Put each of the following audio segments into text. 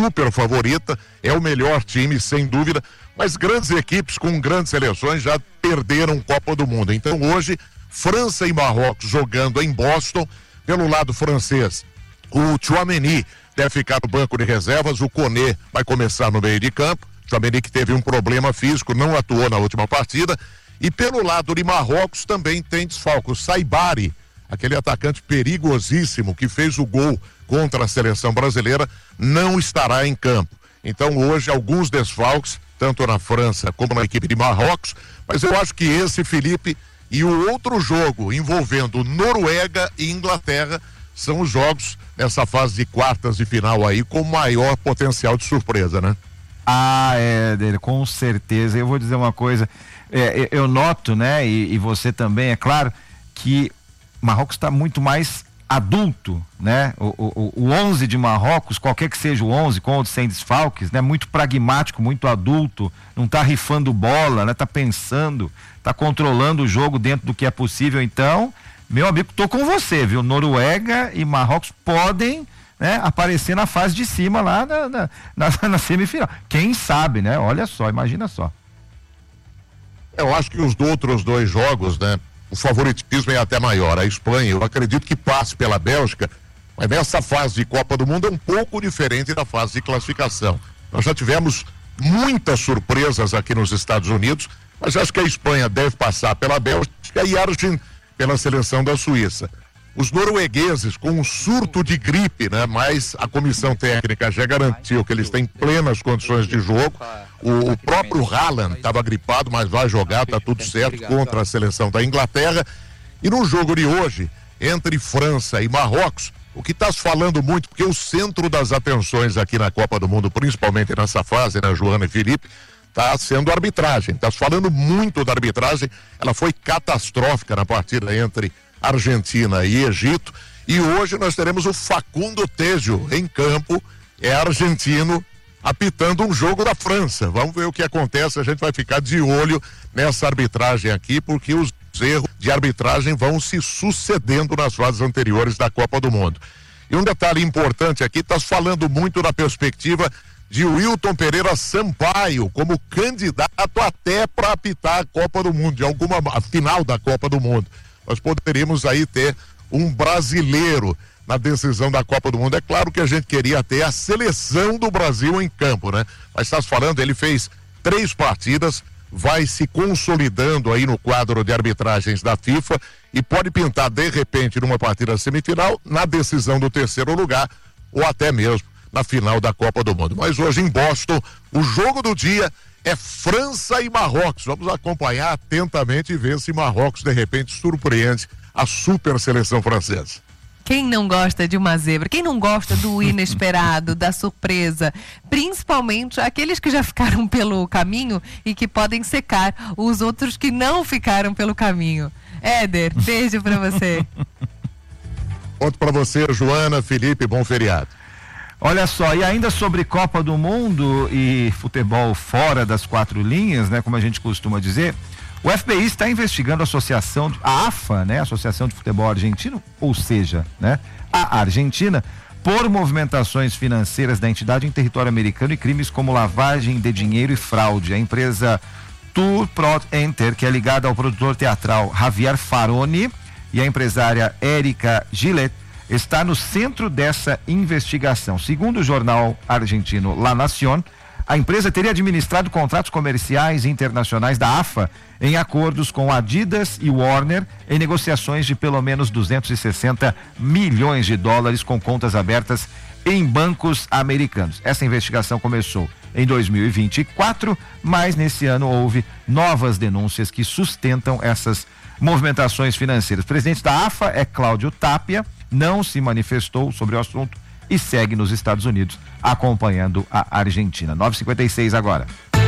super favorita, é o melhor time, sem dúvida, mas grandes equipes com grandes seleções já perderam Copa do Mundo. Então hoje, França e Marrocos jogando em Boston. Pelo lado francês, o Tchouaméni deve ficar no banco de reservas, o Koné vai começar no meio de campo. Tchouaméni que teve um problema físico, não atuou na última partida. E pelo lado de Marrocos também tem desfalque. O Saibari, aquele atacante perigosíssimo que fez o gol contra a seleção brasileira, não estará em campo. Então hoje alguns desfalques, tanto na França como na equipe de Marrocos, mas eu acho que esse, Felipe, e o outro jogo envolvendo Noruega e Inglaterra são os jogos nessa fase de quartas de final aí com maior potencial de surpresa, né? Éder, com certeza. Eu vou dizer uma coisa, eu noto, né, e você também, é claro, que Marrocos está muito mais adulto, né? O 11 de Marrocos, qualquer que seja o 11, com ou sem desfalques, né? Muito pragmático, muito adulto, não tá rifando bola, né? Tá pensando, tá controlando o jogo dentro do que é possível. Então, meu amigo, tô com você, viu? Noruega e Marrocos podem, né, aparecer na fase de cima lá na semifinal. Quem sabe, né? Olha só, imagina só. Eu acho que os outros dois jogos, né? O favoritismo é até maior. A Espanha, eu acredito que passe pela Bélgica, mas nessa fase de Copa do Mundo é um pouco diferente da fase de classificação. Nós já tivemos muitas surpresas aqui nos Estados Unidos, mas acho que a Espanha deve passar pela Bélgica e a Argentina pela seleção da Suíça. Os noruegueses com um surto de gripe, né? Mas a comissão técnica já garantiu que eles têm plenas condições de jogo. O próprio Haaland estava gripado, mas vai jogar, tá tudo certo, contra a seleção da Inglaterra. E no jogo de hoje, entre França e Marrocos, o que está se falando muito, porque o centro das atenções aqui na Copa do Mundo, principalmente nessa fase, né, Joana e Felipe, está sendo a arbitragem. Está se falando muito da arbitragem. Ela foi catastrófica na partida entre Argentina e Egito, e hoje nós teremos o Facundo Tejo em campo, é argentino, apitando um jogo da França. Vamos ver o que acontece, a gente vai ficar de olho nessa arbitragem aqui, porque os erros de arbitragem vão se sucedendo nas fases anteriores da Copa do Mundo. E um detalhe importante aqui, está se falando muito na perspectiva de Wilton Pereira Sampaio como candidato até para apitar a Copa do Mundo, a final da Copa do Mundo. Nós poderíamos aí ter um brasileiro na decisão da Copa do Mundo. É claro que a gente queria ter a seleção do Brasil em campo, né? Mas está se falando, ele fez 3 partidas, vai se consolidando aí no quadro de arbitragens da FIFA e pode pintar de repente numa partida semifinal, na decisão do 3º lugar ou até mesmo na final da Copa do Mundo. Mas hoje em Boston, o jogo do dia é França e Marrocos. Vamos acompanhar atentamente e ver se Marrocos de repente surpreende a super seleção francesa. Quem não gosta de uma zebra? Quem não gosta do inesperado, da surpresa? Principalmente aqueles que já ficaram pelo caminho e que podem secar os outros que não ficaram pelo caminho. Éder, beijo pra você. Outro pra você, Joana, Felipe, bom feriado. Olha só, e ainda sobre Copa do Mundo e futebol fora das 4 linhas, né, como a gente costuma dizer, o FBI está investigando a AFA, né, Associação de Futebol Argentino, ou seja, né, a Argentina, por movimentações financeiras da entidade em território americano e crimes como lavagem de dinheiro e fraude. A empresa Tour Pro Enter, que é ligada ao produtor teatral Javier Faroni, e a empresária Erika Gillette, está no centro dessa investigação. Segundo o jornal argentino La Nación, a empresa teria administrado contratos comerciais internacionais da AFA em acordos com Adidas e Warner em negociações de pelo menos 260 milhões de dólares com contas abertas em bancos americanos. Essa investigação começou em 2024, mas nesse ano houve novas denúncias que sustentam essas movimentações financeiras. O presidente da AFA é Cláudio Tapia, não se manifestou sobre o assunto e segue nos Estados Unidos acompanhando a Argentina. 9h56 agora.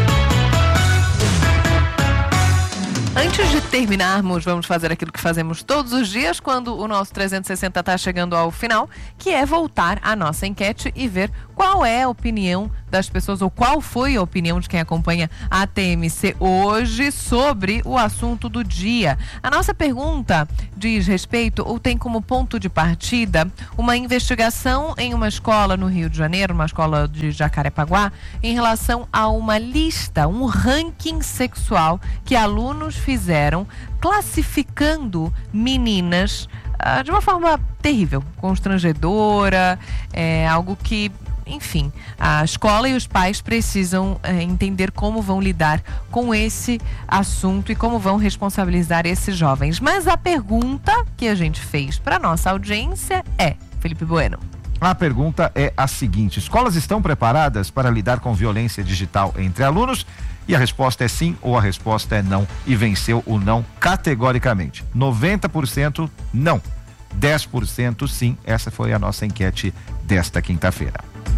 Antes de terminarmos, vamos fazer aquilo que fazemos todos os dias quando o nosso 360 está chegando ao final, que é voltar à nossa enquete e ver qual é a opinião das pessoas, ou qual foi a opinião de quem acompanha a TMC hoje sobre o assunto do dia. A nossa pergunta diz respeito, ou tem como ponto de partida, uma investigação em uma escola no Rio de Janeiro, uma escola de Jacarepaguá, em relação a uma lista, um ranking sexual que alunos fizeram, classificando meninas de uma forma terrível, constrangedora, algo que, enfim, a escola e os pais precisam entender como vão lidar com esse assunto e como vão responsabilizar esses jovens. Mas a pergunta que a gente fez para nossa audiência é, Felipe Bueno. A pergunta é a seguinte: escolas estão preparadas para lidar com violência digital entre alunos? E a resposta é sim ou a resposta é não. E venceu o não categoricamente. 90% não. 10% sim. Essa foi a nossa enquete desta quinta-feira.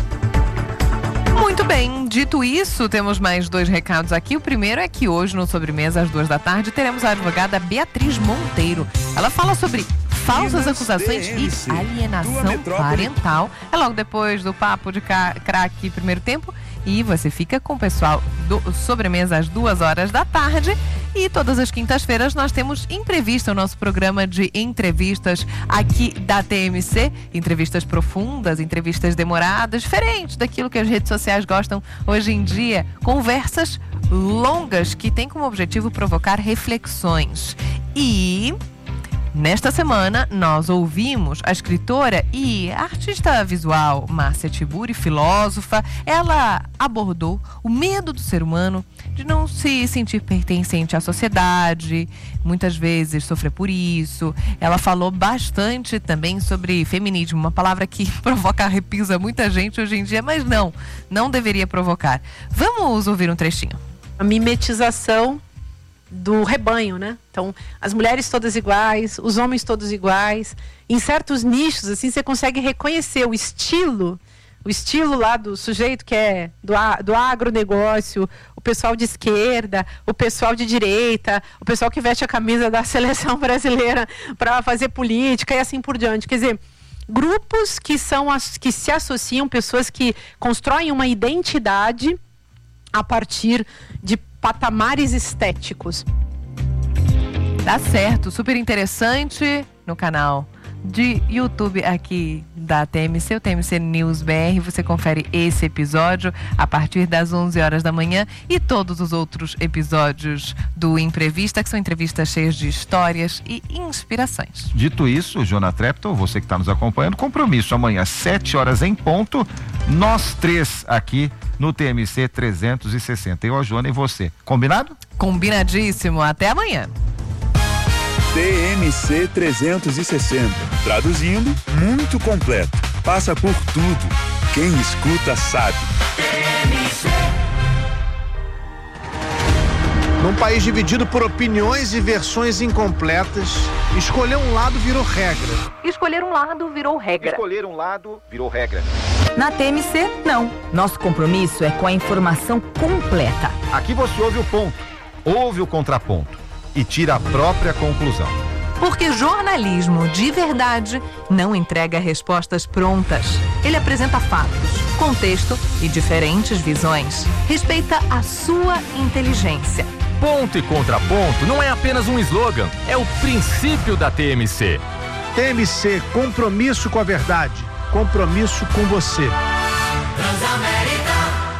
Muito bem, dito isso, temos mais 2 recados aqui. O primeiro é que hoje, no Sobremesa, às 2h, teremos a advogada Beatriz Monteiro. Ela fala sobre falsas acusações e alienação parental. É logo depois do Papo de Craque Primeiro Tempo. E você fica com o pessoal do Sobremesa às 2h. E todas as quintas-feiras nós temos entrevista, o nosso programa de entrevistas aqui da TMC. Entrevistas profundas, entrevistas demoradas, diferentes daquilo que as redes sociais gostam hoje em dia. Conversas longas que têm como objetivo provocar reflexões. E nesta semana, nós ouvimos a escritora e artista visual Márcia Tiburi, filósofa. Ela abordou o medo do ser humano de não se sentir pertencente à sociedade, muitas vezes sofrer por isso. Ela falou bastante também sobre feminismo, uma palavra que provoca arrepios a muita gente hoje em dia, mas não deveria provocar. Vamos ouvir um trechinho. A mimetização do rebanho, né? Então, as mulheres todas iguais, os homens todos iguais. Em certos nichos, assim, você consegue reconhecer o estilo lá do sujeito que é do agronegócio, o pessoal de esquerda, o pessoal de direita, o pessoal que veste a camisa da seleção brasileira para fazer política e assim por diante. Quer dizer, grupos que se associam, pessoas que constroem uma identidade a partir de patamares estéticos. Tá certo, super interessante no canal de YouTube aqui da TMC, o TMC News BR. Você confere esse episódio a partir das 11h e todos os outros episódios do Imprevista, que são entrevistas cheias de histórias e inspirações. Dito isso, Jona Trepton, você que está nos acompanhando, compromisso amanhã, 7h em ponto, nós 3 aqui no TMC 360. Eu, a Jona e você. Combinado? Combinadíssimo. Até amanhã. TMC 360. Traduzindo, muito completo. Passa por tudo. Quem escuta sabe. TMC. Num país dividido por opiniões e versões incompletas, escolher um lado virou regra. Escolher um lado virou regra. Escolher um lado virou regra. Na TMC, não. Nosso compromisso é com a informação completa. Aqui você ouve o ponto, ouve o contraponto e tira a própria conclusão. Porque jornalismo de verdade não entrega respostas prontas. Ele apresenta fatos, contexto e diferentes visões. Respeita a sua inteligência. Ponto e contraponto não é apenas um slogan, é o princípio da TMC. TMC, compromisso com a verdade, compromisso com você. Transamérica,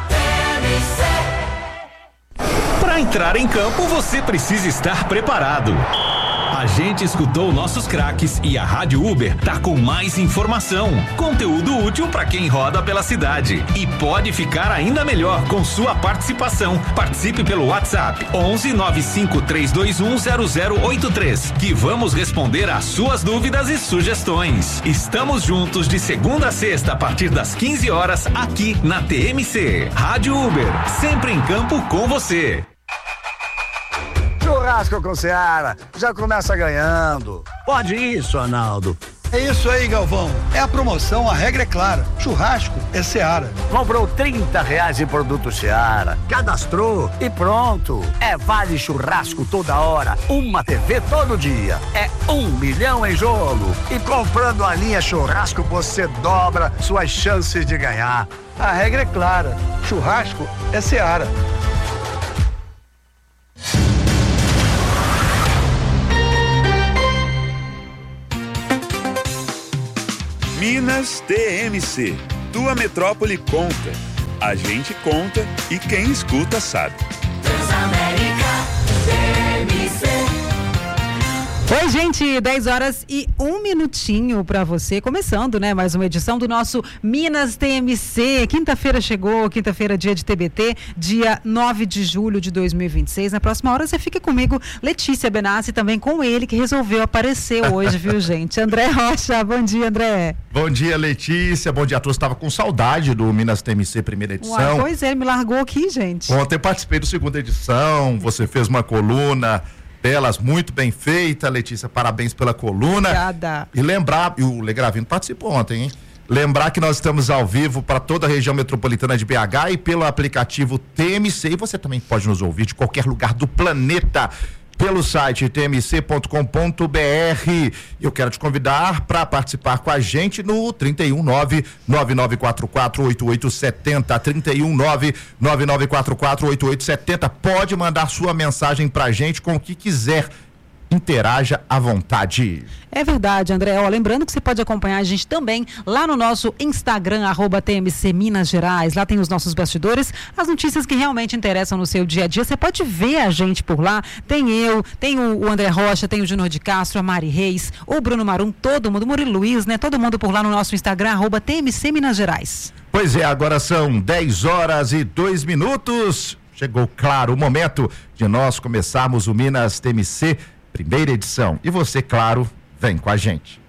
TMC. Para entrar em campo, você precisa estar preparado. A gente escutou nossos craques e a Rádio Uber tá com mais informação, conteúdo útil para quem roda pela cidade. E pode ficar ainda melhor com sua participação. Participe pelo WhatsApp 11 95 321 0083, que vamos responder às suas dúvidas e sugestões. Estamos juntos de segunda a sexta a partir das 15 horas aqui na TMC. Rádio Uber, sempre em campo com você. Churrasco com Seara, já começa ganhando. Pode isso, Arnaldo. É isso aí, Galvão. É a promoção, a regra é clara. Churrasco é Seara. Comprou R$30 em produto Seara, cadastrou e pronto. É vale churrasco toda hora, uma TV todo dia. É 1 milhão em jogo. E comprando a linha churrasco, você dobra suas chances de ganhar. A regra é clara. Churrasco é Seara. Minas TMC. Tua metrópole conta. A gente conta e quem escuta sabe. Transamérica TMC. Oi, gente, 10 horas e 1 minutinho pra você, começando, né, mais uma edição do nosso Minas TMC. Quinta-feira chegou, quinta-feira, dia de TBT, dia 9 de julho de 2026. Na próxima hora você fica comigo, Letícia Benassi, também com ele, que resolveu aparecer hoje, viu, gente? André Rocha, bom dia, André. Bom dia, Letícia, bom dia a todos. Estava com saudade do Minas TMC primeira edição. Uai, pois é, me largou aqui, gente. Ontem participei do segunda edição, você fez uma coluna delas muito bem feita, Letícia, parabéns pela coluna. Obrigada. E lembrar, e o Legravino participou ontem, hein? Lembrar que nós estamos ao vivo para toda a região metropolitana de BH e pelo aplicativo TMC, e você também pode nos ouvir de qualquer lugar do planeta pelo site tmc.com.br. Eu quero te convidar para participar com a gente no 319-9944-8870, 319-9944-8870. Pode mandar sua mensagem pra gente com o que quiser. Interaja à vontade. É verdade, André. Ó, lembrando que você pode acompanhar a gente também lá no nosso Instagram, @TMC Minas Gerais. Lá tem os nossos bastidores, as notícias que realmente interessam no seu dia a dia. Você pode ver a gente por lá. Tem eu, tem o André Rocha, tem o Júnior de Castro, a Mari Reis, o Bruno Marum, todo mundo, Murilo Luiz, né? Todo mundo por lá no nosso Instagram, @TMC Minas Gerais. Pois é, agora são 10 horas e 2 minutos. Chegou, claro, o momento de nós começarmos o Minas TMC primeira edição. E você, claro, vem com a gente.